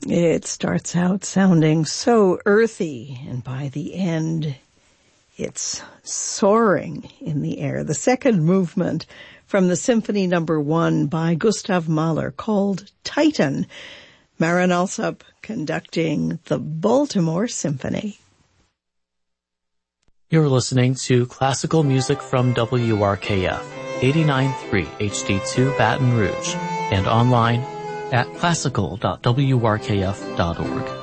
It starts out sounding so earthy, and by the end, it's soaring in the air. The second movement from the Symphony No. 1 by Gustav Mahler, called Titan. Marin Alsop conducting the Baltimore Symphony. You're listening to classical music from WRKF, 89.3 HD2 Baton Rouge, and online at classical.wrkf.org.